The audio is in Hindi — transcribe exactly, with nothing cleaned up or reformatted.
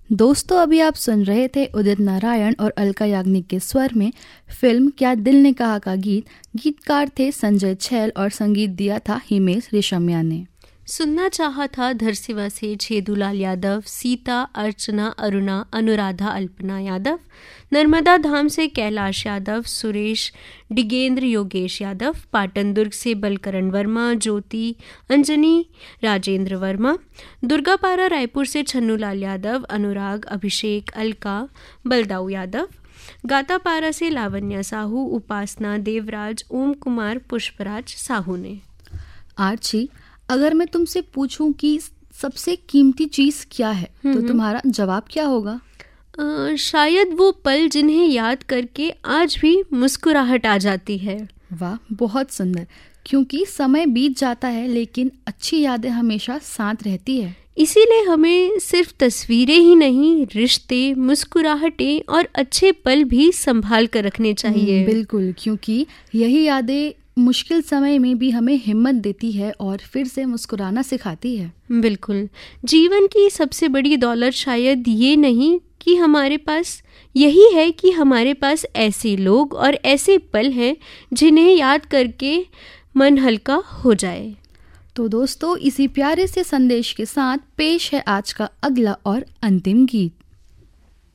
दोस्तों, अभी आप सुन रहे थे उदित नारायण और अलका याग्निक के स्वर में फिल्म क्या दिल ने कहा का गीत। गीतकार थे संजय छैल और संगीत दिया था हिमेश रेशमिया ने। सुनना चाहा था धरसीवा से छेदूलाल यादव, सीता, अर्चना, अरुणा, अनुराधा, अल्पना यादव, नर्मदा धाम से कैलाश यादव, सुरेश, डिगेंद्र, योगेश यादव, पाटन दुर्ग से बलकरण वर्मा, ज्योति, अंजनी, राजेंद्र वर्मा, दुर्गापारा रायपुर से छन्नूलाल यादव, अनुराग, अभिषेक, अलका, बलदाऊ यादव, गातापारा से लावण्या साहू, उपासना, देवराज, ओम कुमार, पुष्पराज साहू ने। आर्ची, अगर मैं तुमसे पूछूं कि सबसे कीमती चीज क्या है तो तुम्हारा जवाब क्या होगा? आ, शायद वो पल जिन्हें याद करके आज भी मुस्कुराहट आ जाती है। वाह, बहुत सुंदर। क्योंकि समय बीत जाता है लेकिन अच्छी यादें हमेशा साथ रहती है। इसीलिए हमें सिर्फ तस्वीरें ही नहीं, रिश्ते, मुस्कुराहटें और अच्छे पल भी संभाल कर रखने चाहिए। बिल्कुल, क्योंकि यही यादें मुश्किल समय में भी हमें हिम्मत देती है और फिर से मुस्कुराना सिखाती है। बिल्कुल, जीवन की सबसे बड़ी दौलत शायद ये नहीं कि हमारे पास, यही है कि हमारे पास ऐसे लोग और ऐसे पल हैं जिन्हें याद करके मन हल्का हो जाए। तो दोस्तों, इसी प्यारे से संदेश के साथ पेश है आज का अगला और अंतिम गीत।